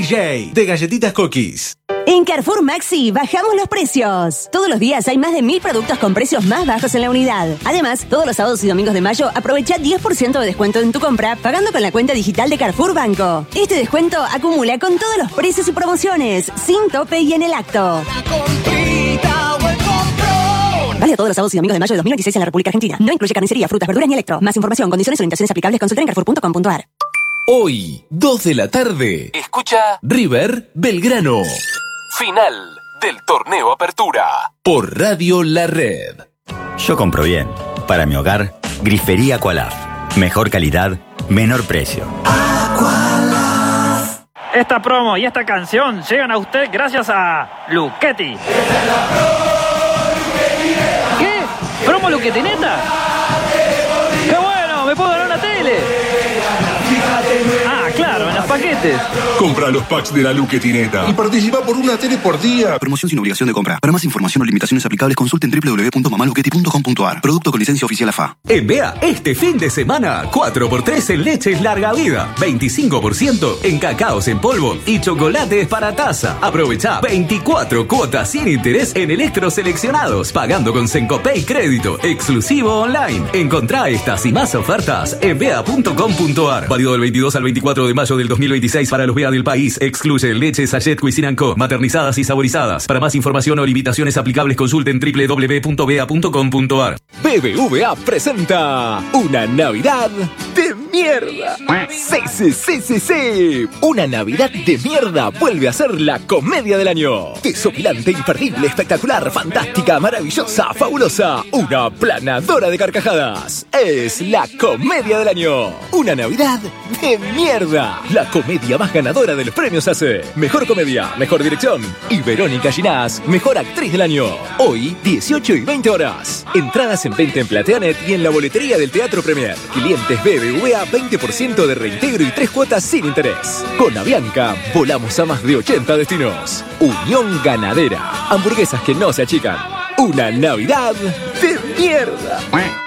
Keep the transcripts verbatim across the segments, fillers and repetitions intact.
J, de Galletitas Cookies. En Carrefour Maxi bajamos los precios. Todos los días hay más de mil productos con precios más bajos en la unidad. Además, todos los sábados y domingos de mayo aprovecha diez por ciento de descuento en tu compra pagando con la cuenta digital de Carrefour Banco. Este descuento acumula con todos los precios y promociones, sin tope y en el acto. Vale todos los sábados y domingos de mayo de dos mil veintiséis en la República Argentina. No incluye carnicería, frutas, verduras ni electro. Más información, condiciones y orientaciones aplicables, consulta en carrefour punto com punto a r. Hoy, dos de la tarde, escucha River Belgrano. Final del torneo Apertura por Radio La Red. Yo compro bien. Para mi hogar, Grifería Aqualaf. Mejor calidad, menor precio. Aqualaf. Esta promo y esta canción llegan a usted gracias a Luchetti. ¿Qué? ¿Promo Luchetti neta? ¡Qué bueno! ¡Me puedo ganar una tele! Ah, claro, en los paquetes. Compra los packs de la Luchetineta y participa por una tele por día. Promoción sin obligación de compra. Para más información o limitaciones aplicables, consulten doble u doble u doble u punto mamaluchetti punto com punto a r. Producto con licencia oficial A F A. En B E A, este fin de semana, cuatro por tres en leches larga vida, veinticinco por ciento en cacaos en polvo y chocolates para taza. Aprovecha veinticuatro cuotas sin interés en electros seleccionados, pagando con Sencopay Crédito, exclusivo online. Encontrá estas y más ofertas en B E A punto com punto a r. Válido del veintidós al veinticuatro de mayo del dos mil veintiséis para los B E A del país. Excluye leche Sachet Cuisine and Co. Maternizadas y saborizadas. Para más información o limitaciones aplicables, consulten doble u doble u doble u punto b e a punto com punto a r. B B V A presenta una Navidad de mierda. Sí, sí, sí, sí, sí. Una Navidad de mierda vuelve a ser la comedia del año. Desopilante, imperdible, espectacular, fantástica, maravillosa, fabulosa. Una planadora de carcajadas. Es la comedia del año. Una Navidad de mierda. La comedia más ganadora de los premios A C E. Mejor comedia, mejor dirección. Y Verónica Ginás, mejor actriz del año. Hoy, dieciocho y veinte horas. Entradas en venta en Plateanet y en la boletería del Teatro Premier. Clientes B B V A, veinte por ciento de reintegro y tres cuotas sin interés. Con Avianca, volamos a más de ochenta destinos. Unión Ganadera. Hamburguesas que no se achican. Una Navidad de mierda.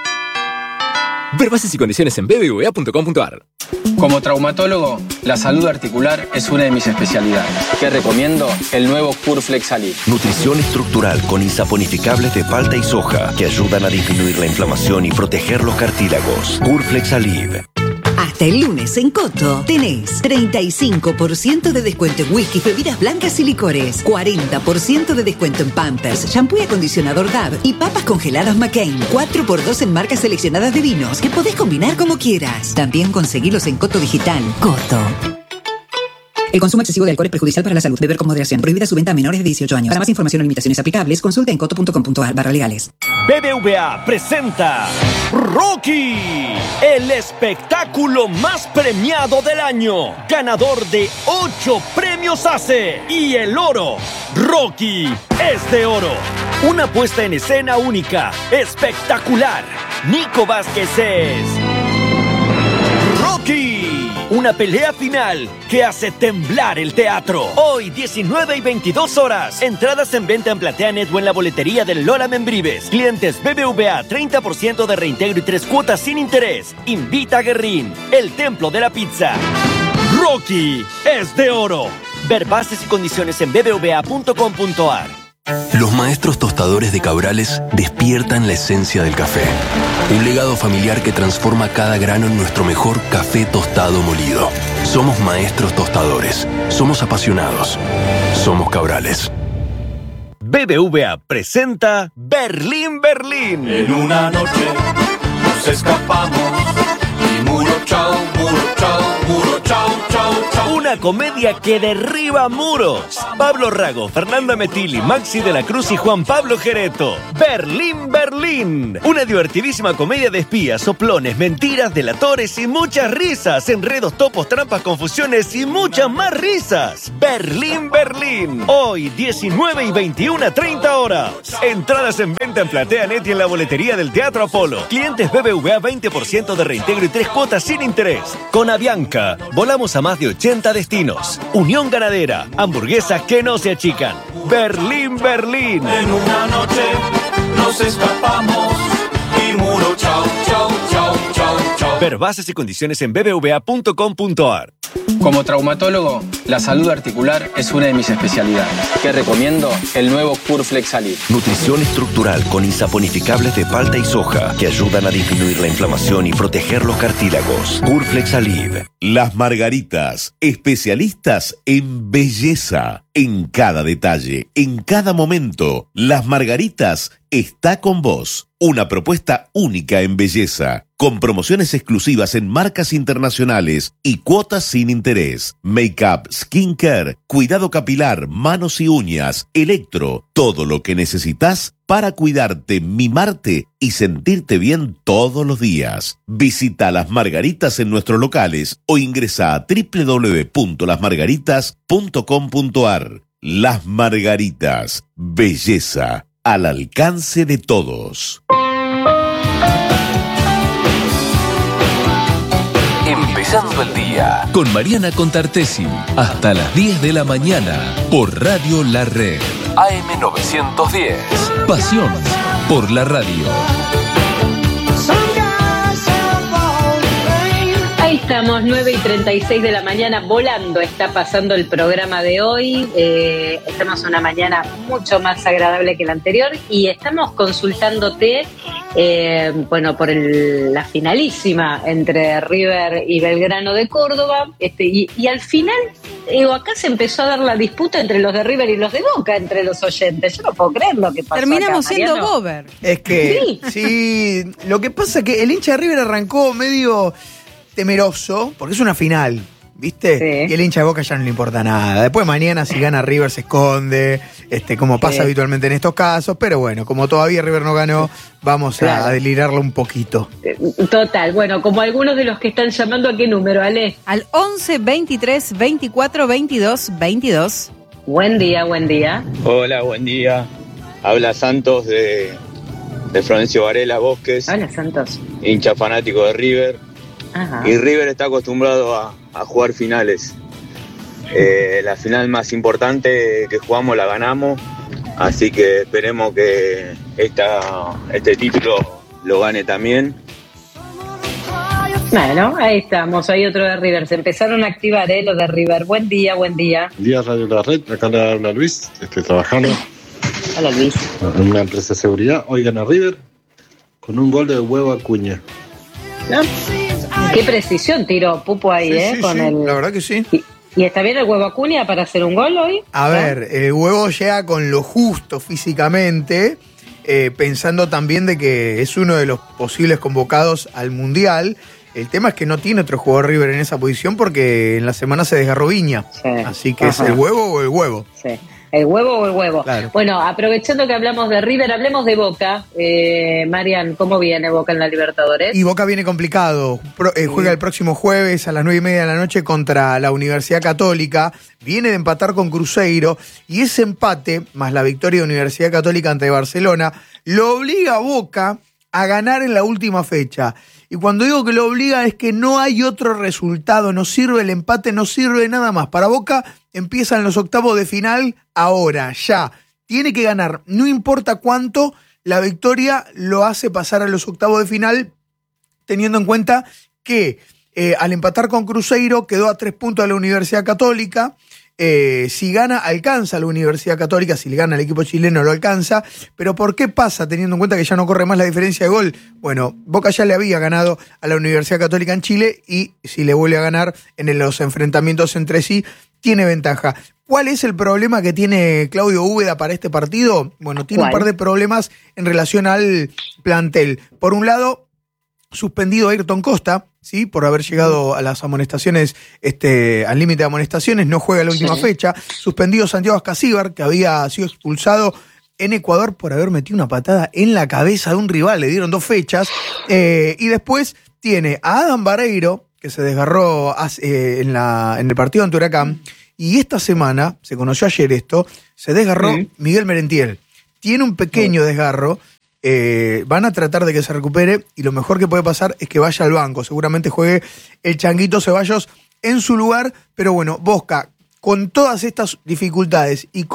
Ver bases y condiciones en b b v a punto com punto a r. Como traumatólogo, la salud articular es una de mis especialidades. ¿Qué recomiendo? El nuevo Curflex Alib. Nutrición estructural con insaponificables de palta y soja que ayudan a disminuir la inflamación y proteger los cartílagos. Curflex Alib. Hasta el lunes en Coto tenés treinta y cinco por ciento de descuento en whisky, bebidas blancas y licores, cuarenta por ciento de descuento en Pampers, shampoo y acondicionador Dove y papas congeladas McCain, cuatro por dos en marcas seleccionadas de vinos que podés combinar como quieras. También conseguilos en Coto Digital. Coto. El consumo excesivo de alcohol es perjudicial para la salud. Beber con moderación. Prohibida su venta a menores de dieciocho años. Para más información o limitaciones aplicables, consulta en coto punto com punto a r barra legales. B B V A presenta Rocky, el espectáculo más premiado del año, ganador de ocho premios A C E y el oro. Rocky es de oro. Una puesta en escena única, espectacular. Nico Vázquez es Rocky. Una pelea final que hace temblar el teatro. Hoy, diecinueve y veintidós horas. Entradas en venta en Plateanet o en la boletería del Lola Membrives. Clientes B B V A, treinta por ciento de reintegro y tres cuotas sin interés. Invita a Guerrín, el templo de la pizza. Rocky es de oro. Ver bases y condiciones en b b v a punto com punto a r. Los maestros tostadores de Cabrales despiertan la esencia del café. Un legado familiar que transforma cada grano en nuestro mejor café tostado molido. Somos maestros tostadores. Somos apasionados. Somos Cabrales. B B V A presenta Berlín, Berlín. En una noche nos escapamos y muro chao, muro chao, muro chao, chao, chao. Una comedia que derriba muros. Pablo Rago, Fernanda Metilli, Maxi de la Cruz y Juan Pablo Jereto. Berlín, Berlín. Una divertidísima comedia de espías, soplones, mentiras, delatores y muchas risas. Enredos, topos, trampas, confusiones y muchas más risas. Berlín, Berlín. Hoy, diecinueve y veintiuna, treinta horas. Entradas en venta en Plateanet y en la boletería del Teatro Apolo. Clientes B B V A, veinte por ciento de reintegro y tres cuotas sin interés. Con Avianca, volamos a más de ochenta destinos. Unión Ganadera, hamburguesas que no se achican. Berlín, Berlín. En una noche nos escapamos y muro chao, chao, chao, chao, chao. Ver bases y condiciones en b b v a punto com punto a r. Como traumatólogo, la salud articular es una de mis especialidades. ¿Qué recomiendo? El nuevo Curflex Alib. Nutrición estructural con insaponificables de palta y soja que ayudan a disminuir la inflamación y proteger los cartílagos. Curflex Alib. Las Margaritas, especialistas en belleza. En cada detalle, en cada momento, Las Margaritas está con vos. Una propuesta única en belleza, con promociones exclusivas en marcas internacionales y cuotas sin interés. Make-up, skincare, cuidado capilar, manos y uñas, electro, todo lo que necesitas para cuidarte, mimarte y sentirte bien todos los días. Visita Las Margaritas en nuestros locales o ingresa a doble u doble u doble u punto las margaritas punto com punto a r. Las Margaritas, belleza al alcance de todos. Empezando el día con Mariana Contartesi hasta las diez de la mañana por Radio La Red. A M novecientos diez. Pasión por la radio. Ahí estamos, nueve y treinta y seis de la mañana, volando está pasando el programa de hoy. Eh, estamos una mañana mucho más agradable que la anterior y estamos consultándote, eh, bueno, por el, la finalísima entre River y Belgrano de Córdoba. Este, y, y al final, eh, acá se empezó a dar la disputa entre los de River y los de Boca, entre los oyentes. Yo no puedo creer lo que pasó. Terminamos acá, siendo Mariano. Bober. Es que, Sí. sí, lo que pasa es que el hincha de River arrancó medio temeroso, porque es una final, ¿viste? Sí. Y el hincha de Boca ya no le importa nada. Después mañana si gana River se esconde, este, como pasa sí. habitualmente en estos casos, pero bueno, como todavía River no ganó, vamos claro. a delirarlo un poquito. Total, bueno, como algunos de los que están llamando, ¿a qué número, Ale? Al once, veintitrés, veinticuatro, veintidós, veintidós. Buen día, buen día. Hola, buen día. Habla Santos de, de Florencio Varela Bosques. Hola, Santos. Hincha fanático de River. Ajá. Y River está acostumbrado a, a jugar finales. Eh, la final más importante que jugamos la ganamos, así que esperemos que esta, este título lo gane también. Bueno, ahí estamos, hay otro de River. Se empezaron a activar, ¿eh? Los de River. Buen día, buen día. Buen día, Radio La Red. Acá le habla Luis. Estoy trabajando. Hola, Luis. En una empresa de seguridad. Hoy gana River con un gol de Huevo Acuña. ¿No? Qué precisión tiró Pupo ahí, sí, ¿eh? Sí, con sí, el... la verdad que sí. ¿Y, ¿Y está bien el Huevo Acuña para hacer un gol hoy? A ¿Eh? ver, el Huevo llega con lo justo físicamente, eh, pensando también de que es uno de los posibles convocados al Mundial. El tema es que no tiene otro jugador River en esa posición porque en la semana se desgarró Viña. Sí. Así que Ajá. es el Huevo o el Huevo. Sí. ¿El huevo o el huevo? Claro. Bueno, aprovechando que hablamos de River, hablemos de Boca. Eh, Marian, ¿cómo viene Boca en la Libertadores? Y Boca viene complicado. Pro, eh, juega el próximo jueves a las nueve y media de la noche contra la Universidad Católica. Viene de empatar con Cruzeiro. Y ese empate, más la victoria de Universidad Católica ante Barcelona, lo obliga a Boca a ganar en la última fecha. Y cuando digo que lo obliga es que no hay otro resultado, no sirve el empate, no sirve nada más. Para Boca empiezan los octavos de final ahora, ya. Tiene que ganar, no importa cuánto, la victoria lo hace pasar a los octavos de final, teniendo en cuenta que eh, al empatar con Cruzeiro quedó a tres puntos de la Universidad Católica. Eh, si gana, alcanza a la Universidad Católica, si le gana al equipo chileno lo alcanza, pero ¿por qué pasa teniendo en cuenta que ya no corre más la diferencia de gol? Bueno, Boca ya le había ganado a la Universidad Católica en Chile y si le vuelve a ganar en los enfrentamientos entre sí, tiene ventaja. ¿Cuál es el problema que tiene Claudio Úbeda para este partido? Bueno, tiene ¿Cuál? un par de problemas en relación al plantel. Por un lado, suspendido a Ayrton Costa, ¿sí? Por haber llegado a las amonestaciones, este, al límite de amonestaciones, no juega la última sí. fecha. Suspendido Santiago Ascasíbar, que había sido expulsado en Ecuador por haber metido una patada en la cabeza de un rival, le dieron dos fechas. Eh, y después tiene a Adam Vareiro, que se desgarró eh, en, la, en el partido ante Huracán, y esta semana, se conoció ayer esto, se desgarró sí. Miguel Merentiel. Tiene un pequeño sí. desgarro. Eh, van a tratar de que se recupere y lo mejor que puede pasar es que vaya al banco. Seguramente juegue el Changuito Ceballos en su lugar, pero bueno, Boca, con todas estas dificultades y con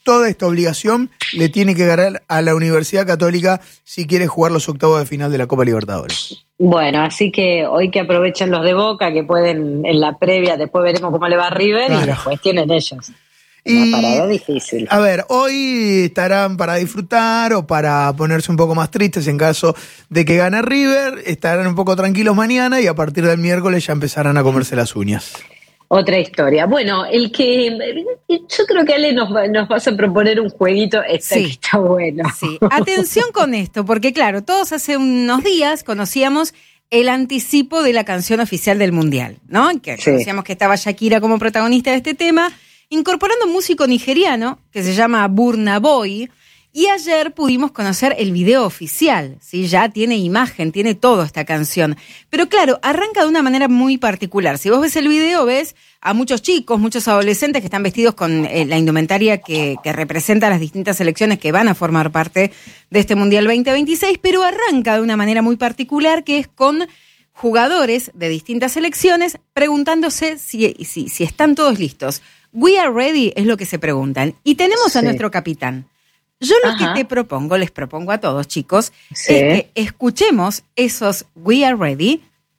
toda esta obligación le tiene que ganar a la Universidad Católica si quiere jugar los octavos de final de la Copa Libertadores. Bueno, así que hoy que aprovechen los de Boca, que pueden en la previa, después veremos cómo le va a River, claro. Y después tienen ellos. Una Y, parada difícil. A ver, hoy estarán para disfrutar o para ponerse un poco más tristes en caso de que gane River, estarán un poco tranquilos mañana y a partir del miércoles ya empezarán a comerse las uñas. Otra historia. Bueno, el que yo creo que Ale nos, va, nos vas a proponer un jueguito, está, sí. que está bueno. Sí, atención con esto, porque claro, todos hace unos días conocíamos el anticipo de la canción oficial del Mundial, ¿no? Que sí. Conocíamos que estaba Shakira como protagonista de este tema, incorporando un músico nigeriano que se llama Burna Boy, y ayer pudimos conocer el video oficial, ¿sí? Ya tiene imagen, tiene todo esta canción. Pero claro, arranca de una manera muy particular. Si vos ves el video, ves a muchos chicos, muchos adolescentes que están vestidos con eh, la indumentaria que, que representa las distintas selecciones que van a formar parte de este Mundial veinte veintiséis, pero arranca de una manera muy particular, que es con jugadores de distintas selecciones preguntándose si, si, si están todos listos. We are ready es lo que se preguntan. Y tenemos sí. a nuestro capitán. Yo lo Ajá. que te propongo, les propongo a todos, chicos, sí. es que escuchemos esos We are ready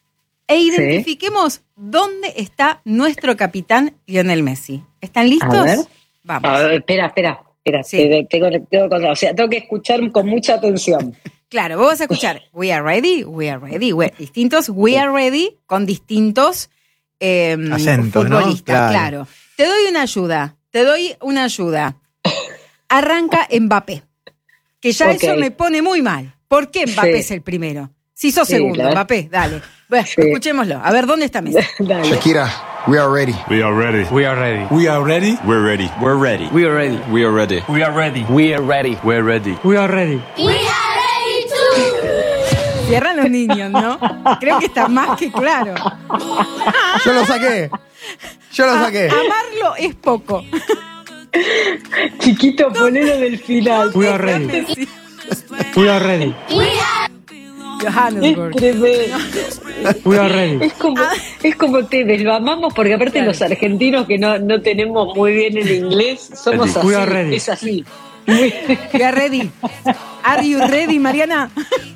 e identifiquemos sí. dónde está nuestro capitán Lionel Messi. ¿Están listos? A ver. Vamos. A ver, espera, espera, espera. Sí. Tengo, tengo, tengo, o sea, tengo que escuchar con mucha atención. Claro, vos vas a escuchar We are ready, We are ready, we, distintos We are ready con distintos eh, acentos, futbolistas. ¿no? Claro. claro. Te doy una ayuda, te doy una ayuda. Arranca Mbappé, que ya okay. eso me pone muy mal. ¿Por qué Mbappé sí. es el primero? Si sos sí, segundo, claro. Mbappé, dale. Bueno, sí. escuchémoslo. A ver, ¿dónde está Messi? Shakira, we are ready. We are ready. We are ready. We are ready. We're ready. We're ready. We are ready. We are ready. We are ready. We are ready. We're ready. We are ready. We are ready too. Cierran los niños, ¿no? Creo que está más que claro. Yo lo saqué. Yo lo saqué. A, amarlo es poco. Chiquito, ponelo del final. We are ready. We are ready. Johannesburg. Es tremendo. We are ready. Es como, es como Tevez, lo amamos porque aparte claro. los argentinos que no, no tenemos muy bien el inglés, somos así. We are ready. Es así. We are ready. Are you ready, Mariana?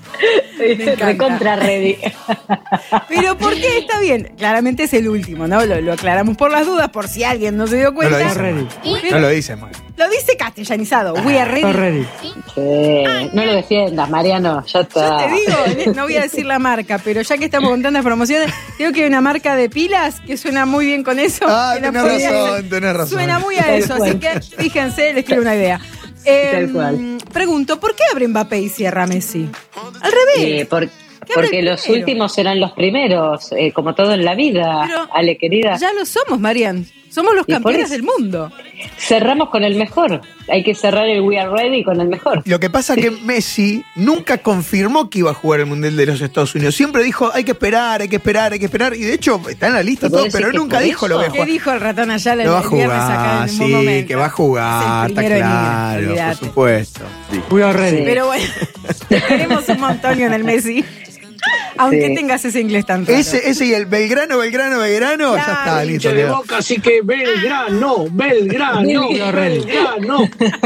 Recontra ready. Pero ¿por qué está bien? Claramente es el último, ¿no? Lo, lo aclaramos por las dudas, por si alguien no se dio cuenta. No lo dice, ready. No lo dice, man. Lo dice castellanizado. We are ready. ready. Sí. No lo defiendas, Mariano. Ya está. Yo te digo, no voy a decir la marca, pero ya que estamos con tantas promociones, creo que hay una marca de pilas que suena muy bien con eso. Ah, tenés razón, tenés razón. Suena muy a eso, así que fíjense, les quiero una idea. Eh, Tal cual. Pregunto, ¿por qué abre Mbappé y cierra Messi? Al revés. Eh, por, porque los últimos serán los primeros, eh, como todo en la vida. Pero Ale, querida. Ya lo somos, Marian. Somos los campeones del mundo. Cerramos con el mejor. Hay que cerrar el We Are Ready con el mejor. Lo que pasa es que Messi nunca confirmó que iba a jugar el Mundial de los Estados Unidos. Siempre dijo, hay que esperar, hay que esperar, hay que esperar. Y de hecho, está en la lista todo, pero nunca dijo lo que jugar. ¿Qué dijo el ratón Ayala el, el viernes acá en sí, un momento? Que va a jugar, está claro, Olvidate. Por supuesto. Sí. We are ready. Sí. Pero bueno, tenemos un montón en el Messi. Aunque sí. tengas ese inglés tan raro. Ese, ese y el Belgrano, Belgrano, Belgrano, claro, ya está listo. De Boca, así que Belgrano, Belgrano, Belgrano.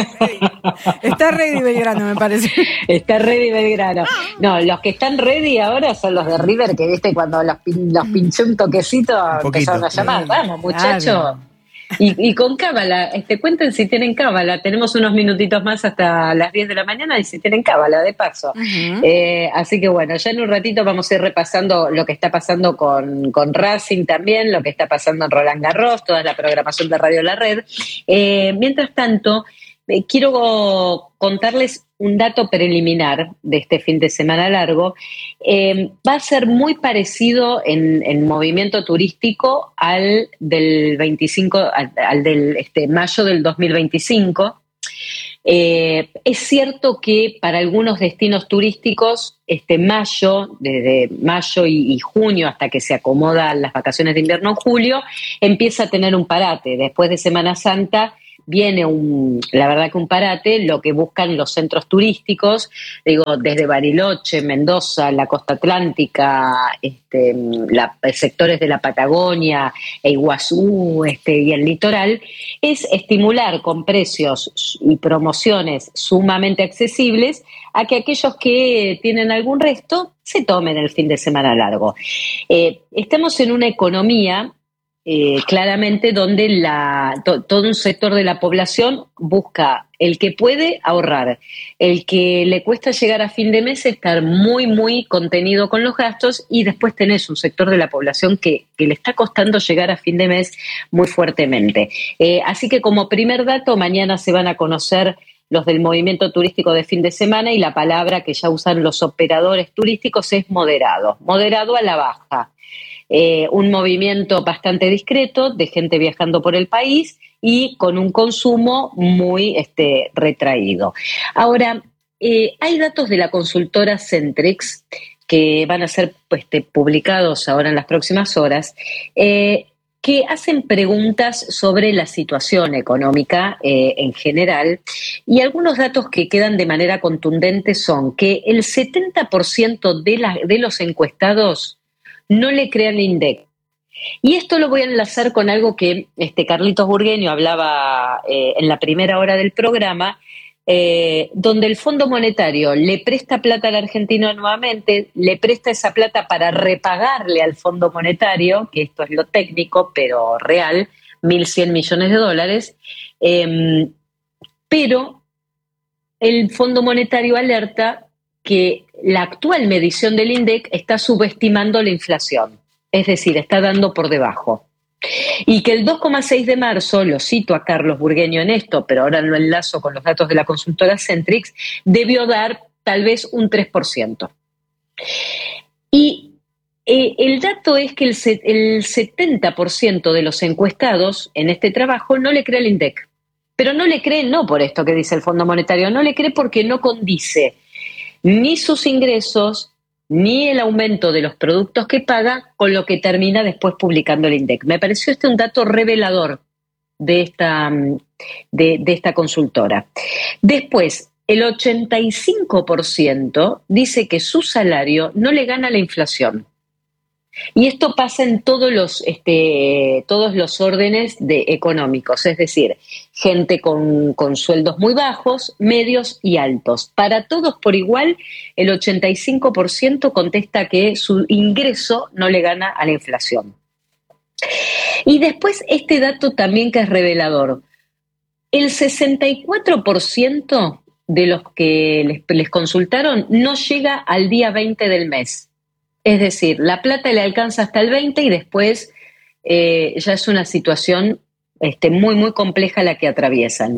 Está ready Belgrano, me parece. Está ready Belgrano. No, los que están ready ahora son los de River, que viste cuando los, pin, los pinché un toquecito, un empezaron a llamar. Vamos, muchachos. Claro. Y, y con cábala, este, cuenten si tienen cábala. Tenemos unos minutitos más hasta las diez de la mañana y si tienen cábala, de paso. Uh-huh. Eh, así que bueno, ya en un ratito vamos a ir repasando lo que está pasando con, con Racing también, lo que está pasando en Roland Garros, toda la programación de Radio La Red. Eh, mientras tanto, eh, quiero contarles un dato preliminar de este fin de semana largo. Eh, va a ser muy parecido en, en movimiento turístico al del veinticinco, al, al del este, mayo del dos mil veinticinco. Eh, es cierto que para algunos destinos turísticos, este mayo, desde mayo y, y junio hasta que se acomodan las vacaciones de invierno en julio, empieza a tener un parate. Después de Semana Santa viene un, la verdad que un parate, lo que buscan los centros turísticos, digo, desde Bariloche, Mendoza, la costa atlántica, este, la, sectores de la Patagonia, e Iguazú este, y el litoral, es estimular con precios y promociones sumamente accesibles a que aquellos que tienen algún resto se tomen el fin de semana largo. Eh, estamos en una economía Eh, claramente donde la, to, todo un sector de la población busca el que puede ahorrar, el que le cuesta llegar a fin de mes estar muy, muy contenido con los gastos, y después tenés un sector de la población que, que le está costando llegar a fin de mes muy fuertemente. Eh, así que como primer dato, mañana se van a conocer los del movimiento turístico de fin de semana, y la palabra que ya usan los operadores turísticos es moderado, moderado a la baja. Eh, un movimiento bastante discreto de gente viajando por el país y con un consumo muy este, retraído. Ahora, eh, hay datos de la consultora Centrix que van a ser pues, publicados ahora en las próximas horas, eh, que hacen preguntas sobre la situación económica eh, en general, y algunos datos que quedan de manera contundente son que el setenta por ciento de, la, de los encuestados no le crean al INDEC. Y esto lo voy a enlazar con algo que este Carlitos Burgueño hablaba eh, en la primera hora del programa, eh, donde el Fondo Monetario le presta plata al argentino nuevamente, le presta esa plata para repagarle al Fondo Monetario, que esto es lo técnico, pero real, mil cien millones de dólares, eh, pero el Fondo Monetario alerta que la actual medición del INDEC está subestimando la inflación, es decir, está dando por debajo. Y que el dos coma seis de marzo, lo cito a Carlos Burgueño en esto, pero ahora lo enlazo con los datos de la consultora Centrix, debió dar tal vez un tres por ciento. Y eh, el dato es que el, el setenta por ciento de los encuestados en este trabajo no le cree al INDEC. Pero no le cree no por esto que dice el Fondo Monetario, no le cree porque no condice ni sus ingresos, ni el aumento de los productos que paga con lo que termina después publicando el INDEC. Me pareció este un dato revelador de esta, de, de esta consultora. Después, el ochenta y cinco por ciento dice que su salario no le gana la inflación. Y esto pasa en todos los, este, todos los órdenes de económicos, es decir, gente con, con sueldos muy bajos, medios y altos. Para todos por igual, el ochenta y cinco por ciento contesta que su ingreso no le gana a la inflación. Y después este dato también que es revelador. El sesenta y cuatro por ciento de los que les, les consultaron no llega al día veinte del mes. Es decir, la plata le alcanza hasta el veinte y después eh, ya es una situación este, muy, muy compleja la que atraviesan.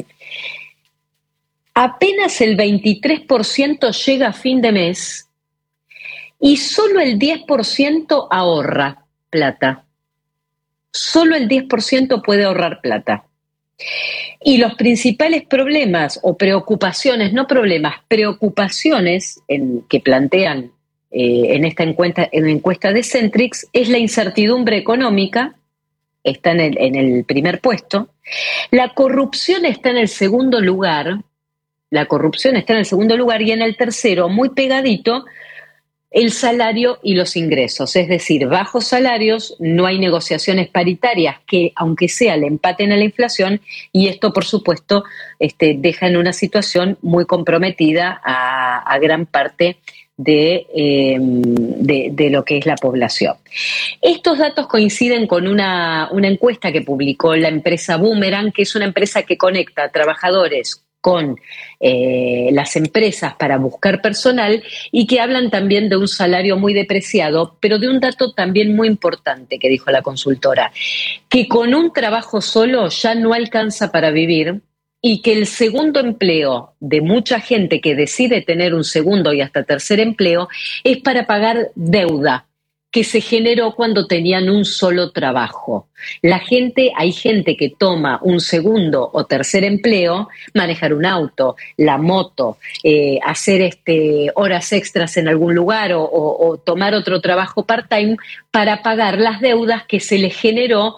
Apenas el veintitrés por ciento llega a fin de mes y solo el diez por ciento ahorra plata. Solo el diez por ciento puede ahorrar plata. Y los principales problemas o preocupaciones, no problemas, preocupaciones en, que plantean Eh, en esta encuesta, en la encuesta de Centrix, es la incertidumbre económica, está en el, en el primer puesto, la corrupción está en el segundo lugar, la corrupción está en el segundo lugar, y en el tercero, muy pegadito, el salario y los ingresos, es decir, bajos salarios, no hay negociaciones paritarias que, aunque sea, le empaten a la inflación, y esto, por supuesto, este, deja en una situación muy comprometida a, a gran parte De, eh, de, de lo que es la población. Estos datos coinciden con una, una encuesta que publicó la empresa Boomerang, que es una empresa que conecta a trabajadores con eh, las empresas para buscar personal, y que hablan también de un salario muy depreciado, pero de un dato también muy importante que dijo la consultora, que con un trabajo solo ya no alcanza para vivir, y que el segundo empleo de mucha gente que decide tener un segundo y hasta tercer empleo es para pagar deuda que se generó cuando tenían un solo trabajo. La gente, hay gente que toma un segundo o tercer empleo, manejar un auto, la moto, eh, hacer este, horas extras en algún lugar o, o, o tomar otro trabajo part-time para pagar las deudas que se les generó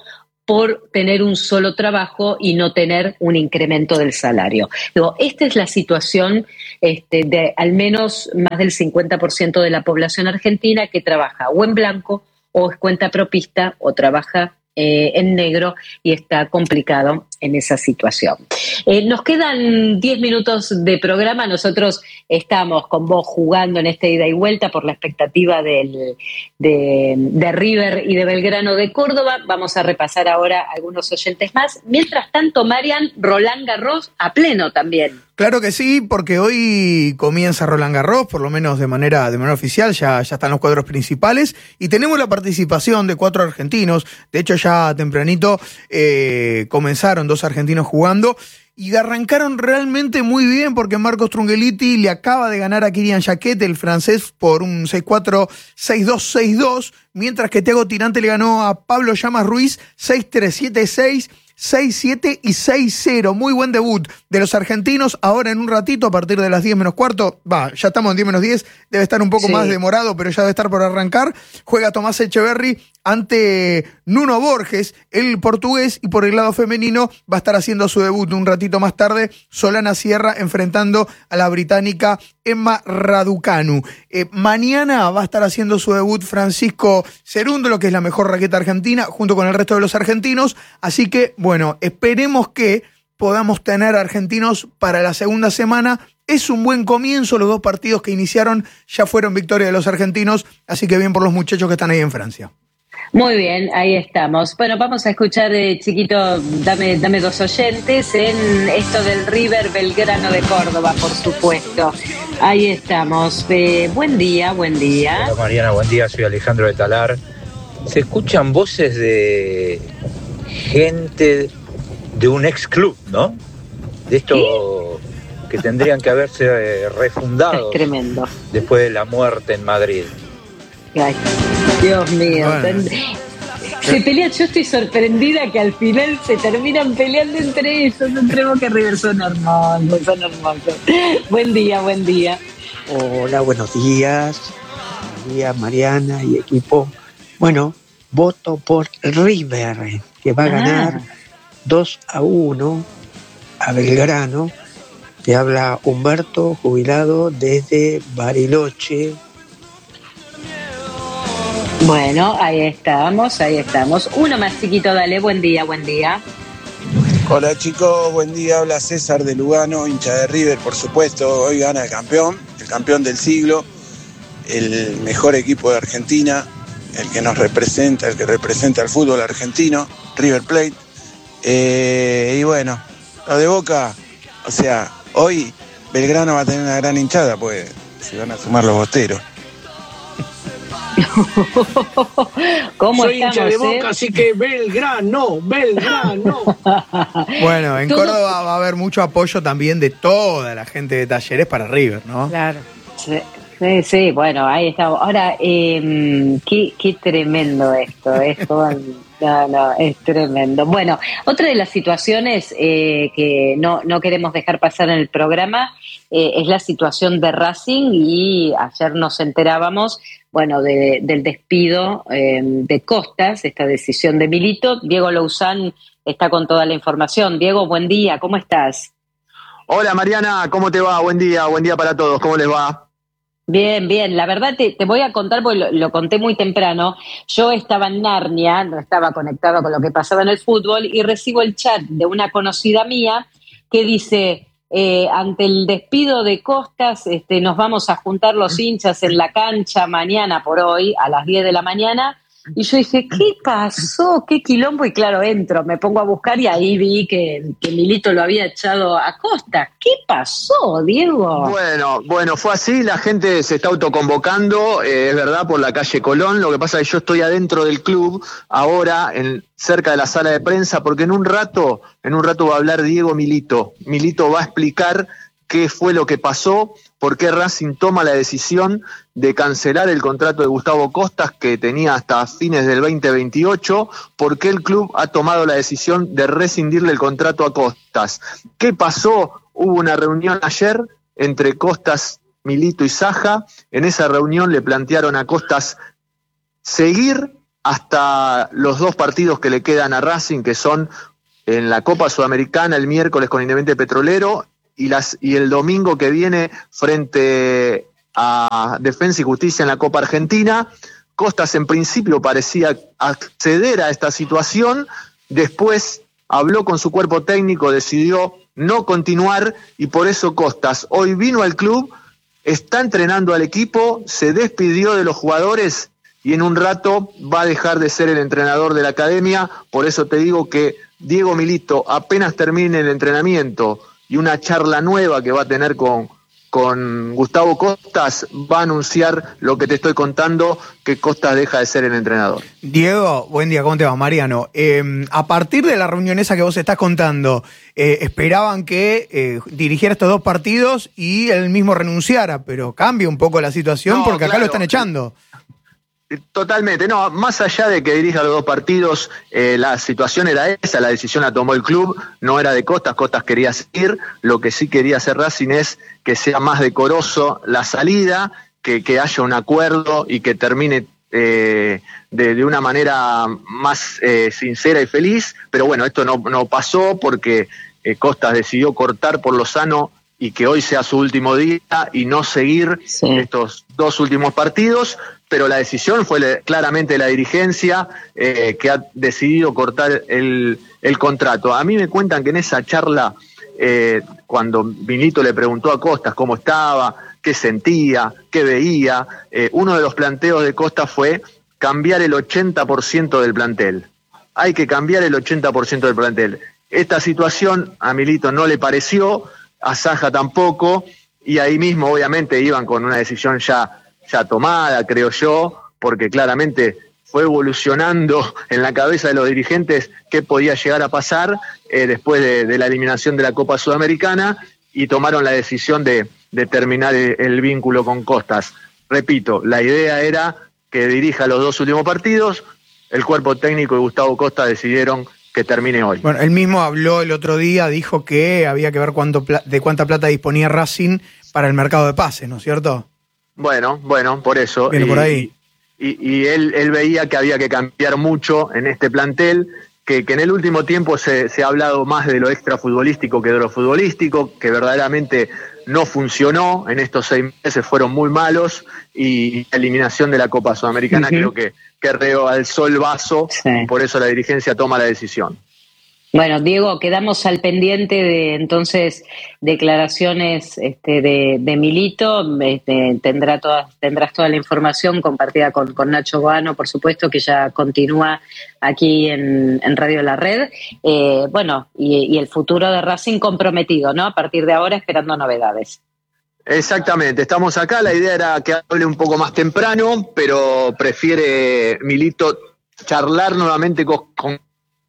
por tener un solo trabajo y no tener un incremento del salario. Digo, esta es la situación este, de al menos más del cincuenta por ciento de la población argentina que trabaja o en blanco o es cuenta propista o trabaja eh, en negro y está complicado en esa situación. Eh, nos quedan diez minutos de programa. Nosotros estamos con vos jugando en esta ida y vuelta por la expectativa del, de, de River y de Belgrano de Córdoba. Vamos a repasar ahora algunos oyentes más. Mientras tanto, Marian, Roland Garros a pleno también. Claro que sí, porque hoy comienza Roland Garros, por lo menos de manera, de manera oficial, ya, ya están los cuadros principales, y tenemos la participación de cuatro argentinos. De hecho, ya tempranito eh, comenzaron dos argentinos jugando, y arrancaron realmente muy bien, porque Marcos Trungelliti le acaba de ganar a Kirian Jacquet, el francés, por un seis cuatro, seis dos, seis dos, mientras que Thiago Tirante le ganó a Pablo Llamas Ruiz seis tres, siete seis, seis siete y seis cero. Muy buen debut de los argentinos. Ahora en un ratito, a partir de las diez menos cuarto, va, ya estamos en diez menos diez, debe estar un poco sí. más demorado, pero ya debe estar por arrancar. Juega Tomás Echeverry ante Nuno Borges, el portugués, y por el lado femenino va a estar haciendo su debut un ratito más tarde Solana Sierra enfrentando a la británica Emma Raducanu. Eh, mañana va a estar haciendo su debut Francisco Cerúndolo, que es la mejor raqueta argentina, junto con el resto de los argentinos. Así que, bueno, esperemos que podamos tener argentinos para la segunda semana. Es un buen comienzo, los dos partidos que iniciaron ya fueron victoria de los argentinos, así que bien por los muchachos que están ahí en Francia. Muy bien, ahí estamos. Bueno, vamos a escuchar, eh, chiquito, dame, dame dos oyentes en esto del River Belgrano de Córdoba, por supuesto. Ahí estamos. Eh, buen día, buen día. Hola Mariana, buen día, soy Alejandro de Talar. Se escuchan voces de gente de un ex club, ¿no? De esto ¿Qué? que tendrían que haberse eh, refundado. Es tremendo. Después de la muerte en Madrid. Ay, Dios mío. Bueno. Se pelean, yo estoy sorprendida que al final se terminan peleando entre ellos, entre Boca y River. Son hermosos, son hermosos. Buen día, buen día. Hola, buenos días. Buenos días, Mariana y equipo. Bueno, voto por River, que va a ganar ah. dos a uno a Belgrano. Te habla Humberto, jubilado desde Bariloche. Bueno, ahí estamos, ahí estamos. Uno más chiquito, dale, buen día, buen día. Hola chicos, buen día, habla César de Lugano, hincha de River, por supuesto. Hoy gana el campeón, el campeón del siglo, el mejor equipo de Argentina, el que nos representa, el que representa al fútbol argentino, River Plate. Eh, y bueno, lo de Boca, o sea, hoy Belgrano va a tener una gran hinchada, pues se van a sumar los bosteros. ¿Cómo Soy hincha de Boca, eh? así que Belgrano, Belgrano. Bueno, en Todo... Córdoba va a haber mucho apoyo también de toda la gente de Talleres para River, ¿no? Claro. Sí, sí, sí, bueno, ahí estamos. Ahora, eh, qué, qué tremendo esto, esto no, no, es tremendo. Bueno, otra de las situaciones eh, que no, no queremos dejar pasar en el programa eh, es la situación de Racing, y ayer nos enterábamos, bueno, de, del despido eh, de Costas, esta decisión de Milito. Diego Louzán está con toda la información. Diego, buen día, ¿cómo estás? Hola Mariana, ¿cómo te va? Buen día, buen día para todos, ¿cómo les va? Bien, bien, la verdad te, te voy a contar, porque lo, lo conté muy temprano. Yo estaba en Narnia, no estaba conectado con lo que pasaba en el fútbol, y recibo el chat de una conocida mía que dice... Eh, ante el despido de Costas, este, nos vamos a juntar los hinchas en la cancha mañana por hoy, a las diez de la mañana. Y yo dije, ¿qué pasó? ¿Qué quilombo? Y claro, entro, me pongo a buscar y ahí vi que, que Milito lo había echado a Costas. ¿Qué pasó, Diego? Bueno, bueno, fue así, la gente se está autoconvocando, eh, es verdad, por la calle Colón. Lo que pasa es que yo estoy adentro del club, ahora, en, cerca de la sala de prensa, porque en un rato, en un rato va a hablar Diego Milito. Milito va a explicar qué fue lo que pasó, por qué Racing toma la decisión de cancelar el contrato de Gustavo Costas, que tenía hasta fines del veinte veintiocho, por qué el club ha tomado la decisión de rescindirle el contrato a Costas. ¿Qué pasó? Hubo una reunión ayer entre Costas, Milito y Saja. En esa reunión le plantearon a Costas seguir hasta los dos partidos que le quedan a Racing, que son en la Copa Sudamericana el miércoles con Independiente Petrolero y, las, y el domingo que viene frente a Defensa y Justicia en la Copa Argentina. Costas en principio parecía acceder a esta situación, después habló con su cuerpo técnico, decidió no continuar y por eso Costas hoy vino al club, está entrenando al equipo, se despidió de los jugadores y en un rato va a dejar de ser el entrenador de la academia. Por eso te digo que Diego Milito, apenas termine el entrenamiento y una charla nueva que va a tener con, con Gustavo Costas, va a anunciar lo que te estoy contando, que Costas deja de ser el entrenador. Diego, buen día, ¿cómo te va? Mariano. Eh, a partir de la reunión esa que vos estás contando, eh, esperaban que eh, dirigiera estos dos partidos y él mismo renunciara, pero cambia un poco la situación, no, porque acá claro, lo están echando. Totalmente, no, más allá de que dirija los dos partidos, eh, la situación era esa, la decisión la tomó el club, no era de Costas, Costas quería seguir, lo que sí quería hacer Racing es que sea más decoroso la salida, que, que haya un acuerdo y que termine eh, de, de una manera más eh, sincera y feliz, pero bueno, esto no, no pasó porque eh, Costas decidió cortar por lo sano y que hoy sea su último día y no seguir sí. estos dos últimos partidos, pero la decisión fue le, claramente de la dirigencia eh, que ha decidido cortar el, el contrato. A mí me cuentan que en esa charla, eh, cuando Milito le preguntó a Costas cómo estaba, qué sentía, qué veía, eh, uno de los planteos de Costas fue cambiar el ochenta por ciento del plantel. Hay que cambiar el ochenta por ciento del plantel. Esta situación a Milito no le pareció, a Saja tampoco, y ahí mismo obviamente iban con una decisión ya, ya tomada, creo yo, porque claramente fue evolucionando en la cabeza de los dirigentes qué podía llegar a pasar eh, después de, de la eliminación de la Copa Sudamericana y tomaron la decisión de, de terminar el, el vínculo con Costas. Repito, la idea era que dirija los dos últimos partidos, el cuerpo técnico y Gustavo Costa decidieron que termine hoy. Bueno, él mismo habló el otro día, dijo que había que ver cuánto de cuánta plata disponía Racing para el mercado de pases, ¿no es cierto? Bueno, bueno, por eso. Viene y, por ahí. Y, y él, él veía que había que cambiar mucho en este plantel, que, que en el último tiempo se, se ha hablado más de lo extrafutbolístico que de lo futbolístico, que verdaderamente no funcionó, en estos seis meses fueron muy malos, y la eliminación de la Copa Sudamericana uh-huh. creo que, que realzó el vaso, sí. y por eso la dirigencia toma la decisión. Bueno, Diego, quedamos al pendiente de entonces declaraciones este, de, de Milito. Este, tendrá todas, tendrás toda la información compartida con, con Nacho Boano, por supuesto, que ya continúa aquí en, en Radio La Red. Eh, bueno, y, y el futuro de Racing comprometido, ¿no? A partir de ahora esperando novedades. Exactamente, estamos acá. La idea era que hable un poco más temprano, pero prefiere Milito charlar nuevamente con... con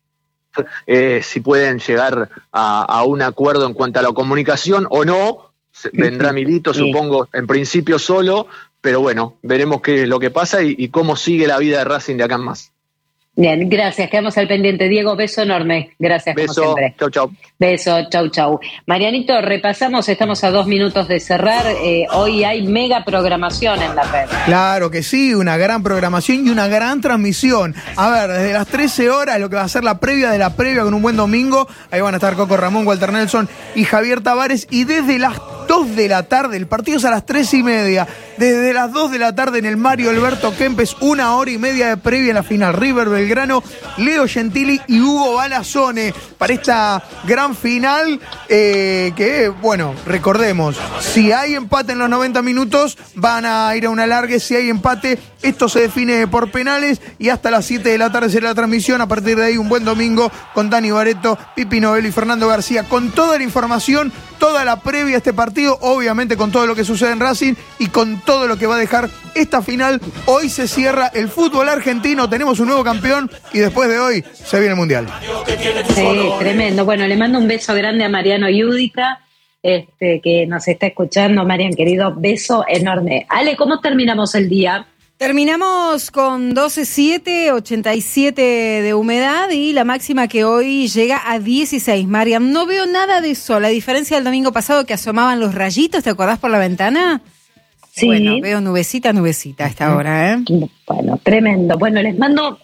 Eh, si pueden llegar a, a un acuerdo en cuanto a la comunicación o no. Vendrá Milito, supongo, en principio solo, pero bueno, veremos qué es lo que pasa y, y cómo sigue la vida de Racing de acá en más. Bien, gracias, quedamos al pendiente. Diego, beso enorme, gracias beso, como siempre. Chau, chau. Beso, chau, chau. Marianito, repasamos, estamos a dos minutos de cerrar. Eh, hoy hay mega programación en la red. Claro que sí, una gran programación y una gran transmisión. A ver, desde las trece horas, lo que va a ser la previa de la previa con un buen domingo. Ahí van a estar Coco Ramón, Walter Nelson y Javier Tavares. Y desde las dos de la tarde, el partido es a las tres y media. Desde las dos de la tarde en el Mario Alberto Kempes, una hora y media de previa en la final. River Belgrano, Leo Gentili y Hugo Balazone para esta gran final eh, que, bueno, recordemos, si hay empate en los noventa minutos, van a ir a un alargue. Si hay empate, esto se define por penales y hasta las siete de la tarde será la transmisión. A partir de ahí, un buen domingo con Dani Bareto, Pipi Novello y Fernando García, con toda la información, toda la previa a este partido, obviamente con todo lo que sucede en Racing y con todo lo que va a dejar esta final. Hoy se cierra el fútbol argentino, tenemos un nuevo campeón y después de hoy se viene el Mundial. Sí, tremendo. Bueno, le mando un beso grande a Mariano Yudica, este, que nos está escuchando. Marian, querido, beso enorme. Ale, ¿cómo terminamos el día? Terminamos con doce siete, ochenta y siete de humedad y la máxima que hoy llega a dieciséis. Mariam, no veo nada de sol, a diferencia del domingo pasado que asomaban los rayitos, ¿te acordás por la ventana? Sí. Bueno, veo nubecita, nubecita a esta hora, ¿eh? Bueno, tremendo. Bueno, les mando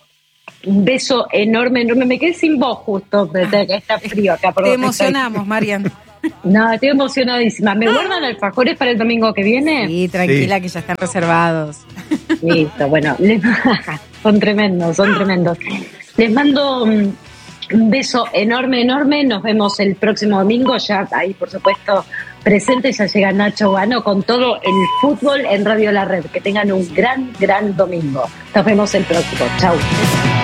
Un beso enorme, enorme. Me quedé sin voz justo, está frío acá. Te emocionamos, Marian. No, estoy emocionadísima. ¿Me guardan alfajores para el domingo que viene? Sí, tranquila, sí, que ya están reservados. Listo, bueno, les, son tremendos, son tremendos. Les mando un beso enorme, enorme. Nos vemos el próximo domingo. Ya ahí, por supuesto, presente. Ya llega Nacho Guano con todo el fútbol en Radio La Red. Que tengan un gran, gran domingo. Nos vemos el próximo. Chau.